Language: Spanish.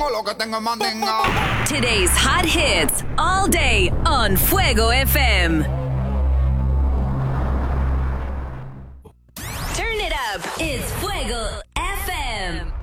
Lo que tengo es mandinga. Today's hot hits all day on Fuego FM. Turn it up. It's Fuego FM.